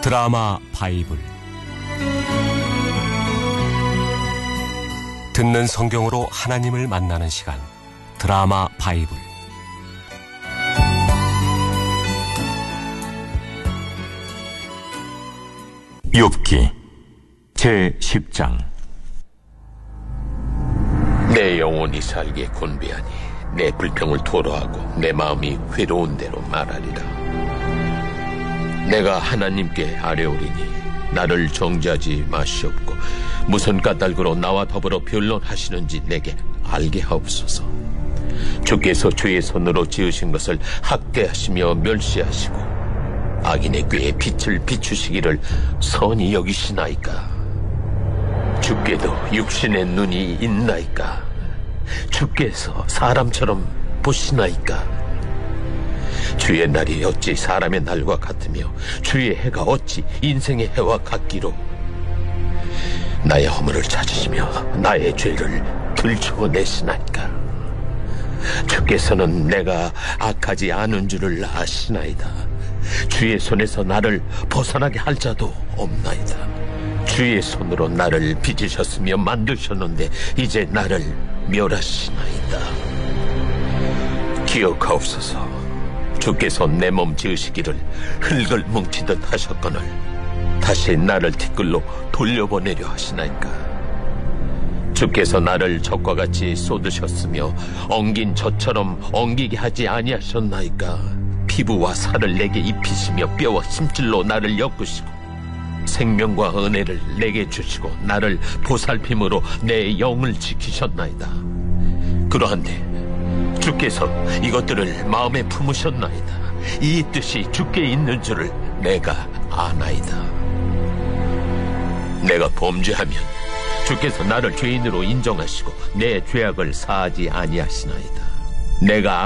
드라마 바이블. 듣는 성경으로 하나님을 만나는 시간, 드라마 바이블. 욥기 제10장. 내 영혼이 살기에 곤비하니 내 불평을 토로하고 내 마음이 회로운 대로 말하리라. 내가 하나님께 아뢰오리니 나를 정죄하지 마시옵고 무슨 까닭으로 나와 더불어 변론하시는지 내게 알게 하옵소서. 주께서 주의 손으로 지으신 것을 학대하시며 멸시하시고 악인의 꾀에 빛을 비추시기를 선히 여기시나이까? 주께도 육신의 눈이 있나이까? 주께서 사람처럼 보시나이까? 주의 날이 어찌 사람의 날과 같으며 주의 해가 어찌 인생의 해와 같기로? 나의 허물을 찾으시며 나의 죄를 들추어내시나이까? 주께서는 내가 악하지 않은 줄을 아시나이다. 주의 손에서 나를 벗어나게 할 자도 없나이다. 주의 손으로 나를 빚으셨으며 만드셨는데 이제 나를 멸하시나이다. 기억하옵소서. 주께서 내 몸 지으시기를 흙을 뭉치듯 하셨거늘 다시 나를 티끌로 돌려보내려 하시나이까? 주께서 나를 젖과 같이 쏟으셨으며 엉긴 젖처럼 엉기게 하지 아니하셨나이까? 피부와 살을 내게 입히시며 뼈와 심줄로 나를 엮으시고 생명과 은혜를 내게 주시고 나를 보살핌으로 내 영을 지키셨나이다. 그러한데 주께서 이것들을 마음에 품으셨나이다. 이 뜻이 주께 있는 줄을 내가 아나이다. 내가 범죄하면 주께서 나를 죄인으로 인정하시고 내 죄악을 사하지 아니하시나이다. 내가